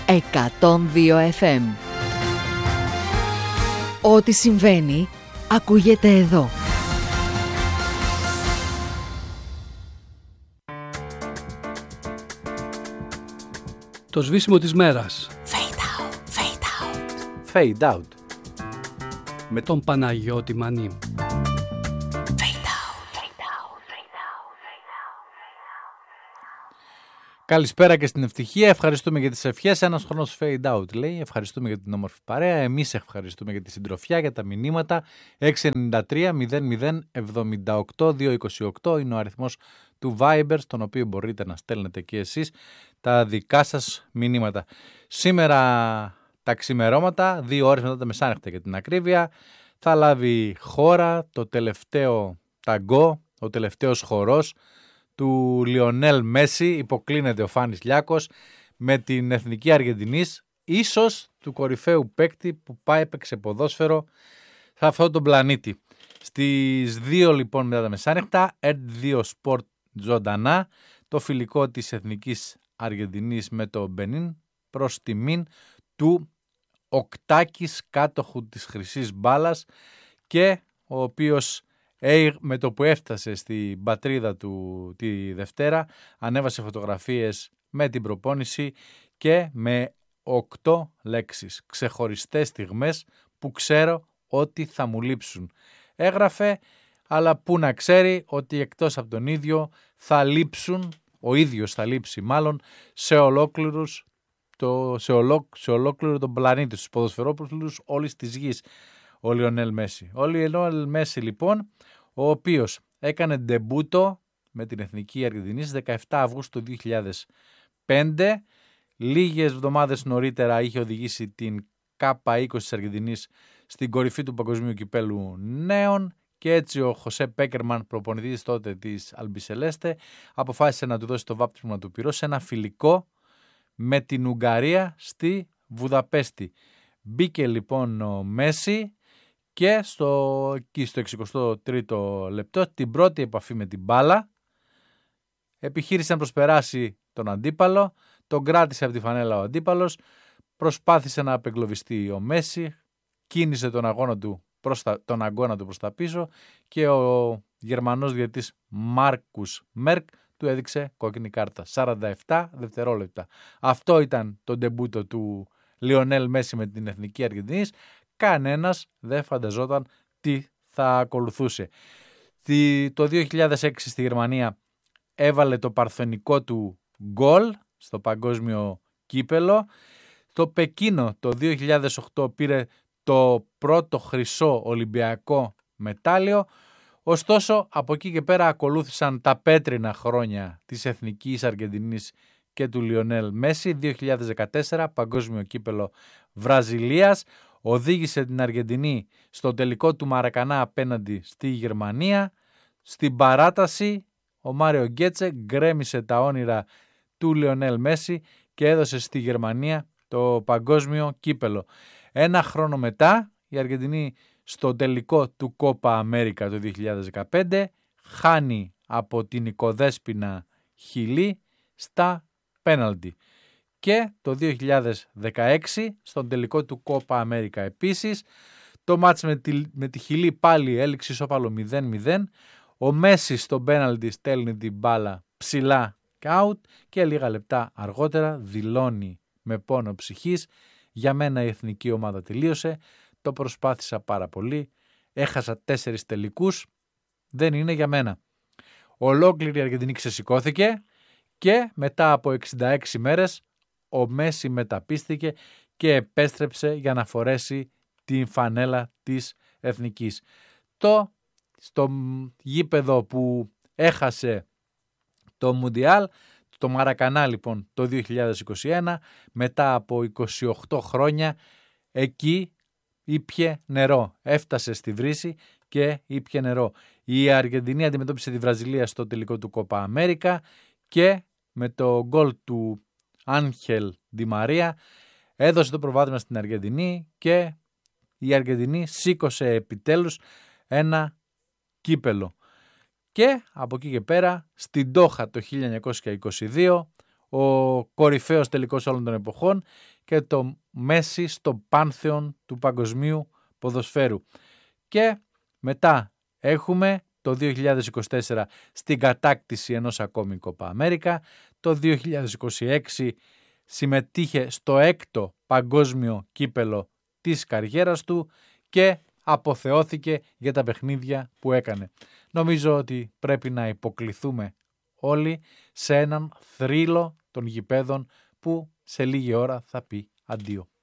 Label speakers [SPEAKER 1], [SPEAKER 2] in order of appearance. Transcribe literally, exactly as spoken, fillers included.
[SPEAKER 1] εκατόν δύο εφ εμ. Ό,τι συμβαίνει, ακούγεται εδώ.
[SPEAKER 2] Το σβήσιμο της μέρας.
[SPEAKER 1] Fade out, fade out.
[SPEAKER 3] Fade out.
[SPEAKER 2] Με τον Παναγιώτη Μανί.
[SPEAKER 3] Καλησπέρα και στην ευτυχία. Ευχαριστούμε για τις ευχές. Ένας χρόνος fade out λέει. Ευχαριστούμε για την όμορφη παρέα. Εμείς ευχαριστούμε για τη συντροφιά, για τα μηνύματα. έξι εννιά τρία μηδέν μηδέν εβδομήντα οκτώ διακόσια είκοσι οκτώ είναι ο αριθμός του Viber, στον οποίο μπορείτε να στέλνετε και εσείς τα δικά σας μηνύματα. Σήμερα τα ξημερώματα, δύο ώρες μετά τα μεσάνυχτα για την ακρίβεια, θα λάβει χώρα το τελευταίο ταγκό, ο τελευταίος χορός του Λιονέλ Μέση. Υποκλίνεται ο Φάνης Λιάκος με την Εθνική Αργεντινής, ίσως του κορυφαίου παίκτη που πάει έπαιξε ποδόσφαιρο σε αυτόν τον πλανήτη. Στις δύο λοιπόν μετά τα μεσάνυχτα, ερτ δύο Sport ζωντανά, το φιλικό της Εθνικής Αργεντινής με το Μπενίν προς τιμήν του οκτάκης κάτοχου της χρυσής μπάλας, και ο οποίος με το που έφτασε στην πατρίδα του τη Δευτέρα ανέβασε φωτογραφίες με την προπόνηση και με οκτώ λέξεις, ξεχωριστές στιγμές που ξέρω ότι θα μου λείψουν. Έγραφε, αλλά που να ξέρει ότι εκτός από τον ίδιο θα λείψουν, ο ίδιος θα λείψει μάλλον, σε ολόκληρους το, σε, ολό, σε ολόκληρο τον πλανήτη, στους ποδοσφαιρόπουλους όλης της γης, ο Λιονέλ Μέση. Ο Λιονέλ Μέση λοιπόν, ο οποίος έκανε ντεμπούτο με την Εθνική Αργεντινή στις δεκαεφτά Αυγούστου δύο χιλιάδες πέντε. Λίγες εβδομάδες νωρίτερα είχε οδηγήσει την Κάπα είκοσι της Αργεντινής στην κορυφή του Παγκοσμίου Κυπέλου Νέων, και έτσι ο Χωσέ Πέκερμαν, προπονητής τότε της Αλμπισελέστε, αποφάσισε να του δώσει το βάπτισμα του πυρός σε ένα φιλικό με την Ουγγαρία στη Βουδαπέστη. Μπήκε λοιπόν ο Μέση και στο, εκεί στο εξηκοστό τρίτο λεπτό, την πρώτη επαφή με την μπάλα, επιχείρησε να προσπεράσει τον αντίπαλο, τον κράτησε από τη φανέλα ο αντίπαλος, προσπάθησε να απεγκλωβιστεί ο Μέση, κίνησε τον αγώνα του προς τα, τον αγώνα του προς τα πίσω, και ο Γερμανός διαιτητής Μάρκους Μέρκ του έδειξε κόκκινη κάρτα. σαράντα επτά δευτερόλεπτα. Αυτό ήταν το ντεμπούτο του Λιονέλ Μέση με την Εθνική Αργεντινής. Κανένας δεν φανταζόταν τι θα ακολουθούσε. Το δύο χιλιάδες έξι στη Γερμανία έβαλε το παρθενικό του γκολ στο παγκόσμιο κύπελο. Το Πεκίνο το δύο χιλιάδες οκτώ πήρε το πρώτο χρυσό ολυμπιακό μετάλλιο. Ωστόσο από εκεί και πέρα ακολούθησαν τα πέτρινα χρόνια της Εθνικής Αργεντινής και του Λιονέλ Μέση. δύο χιλιάδες δεκατέσσερα παγκόσμιο κύπελο Βραζιλίας, οδήγησε την Αργεντινή στο τελικό του Μαρακανά απέναντι στη Γερμανία. Στην παράταση ο Μάριο Γκέτσε γκρέμισε τα όνειρα του Λιονέλ Μέση και έδωσε στη Γερμανία το παγκόσμιο κύπελο. Ένα χρόνο μετά η Αργεντινή στο τελικό του Κόπα Αμέρικα το δύο χιλιάδες δεκαπέντε χάνει από την οικοδέσποινα Χιλή στα πέναλτι. Και το δύο χιλιάδες δεκαέξι στον τελικό του Κόπα Αμέρικα επίσης το μάτς με τη, με τη Χιλή πάλι έληξε ισόπαλο μηδέν μηδέν. Ο Μέση στον πέναλτι στέλνει την μπάλα ψηλά και out, και λίγα λεπτά αργότερα δηλώνει με πόνο ψυχής: για μένα η εθνική ομάδα τελείωσε, το προσπάθησα πάρα πολύ, έχασα τέσσερις τελικούς, δεν είναι για μένα. Ολόκληρη η Αργεντινή ξεσηκώθηκε και μετά από εξήντα έξι μέρες ο Μέση μεταπίστηκε και επέστρεψε για να φορέσει την φανέλα της εθνικής. Το στο γήπεδο που έχασε το Μουντιάλ, το Μαρακανά λοιπόν το δύο χιλιάδες είκοσι ένα, μετά από είκοσι οκτώ χρόνια, εκεί ήπιε νερό. Έφτασε στη βρύση και ήπιε νερό. Η Αργεντινή αντιμετώπισε τη Βραζιλία στο τελικό του Κόπα Αμέρικα και με το γκολ του Άγχελ Ντι Μαρία έδωσε το προβάδισμα στην Αργεντινή και η Αργεντινή σήκωσε επιτέλους ένα κύπελο. Και από εκεί και πέρα στην Ντόχα το χίλια εννιακόσια είκοσι δύο ο κορυφαίος τελικός όλων των εποχών και το Μέση στο πάνθεον του παγκοσμίου ποδοσφαίρου. Και μετά έχουμε το δύο χιλιάδες είκοσι τέσσερα στην κατάκτηση ενός ακόμη Κόπα Αμέρικα, το δύο χιλιάδες είκοσι έξι συμμετείχε στο έκτο παγκόσμιο κύπελο της καριέρας του και αποθεώθηκε για τα παιχνίδια που έκανε. Νομίζω ότι πρέπει να υποκληθούμε όλοι σε έναν θρύλο των γηπέδων που σε λίγη ώρα θα πει αντίο.